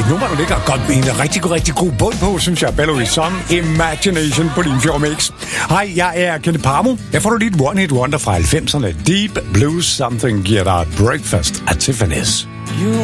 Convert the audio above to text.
nummer, der ligger godt med en rigtig god bund på, synes jeg. Bello Som Imagination på din Fjordmix. Hej, jeg er Kenneth Parmo. Jeg får du lige et One Hit Wonder fra 90'erne. Deep Blue Something giver dig Breakfast at Tiffany's.